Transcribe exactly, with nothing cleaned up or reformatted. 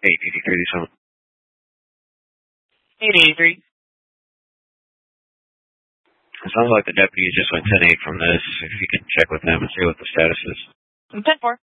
eight eighty-three, this one. eight eighty-three. It sounds like the deputies just went ten eight from this. If you can check with them and see what the status is. ten four.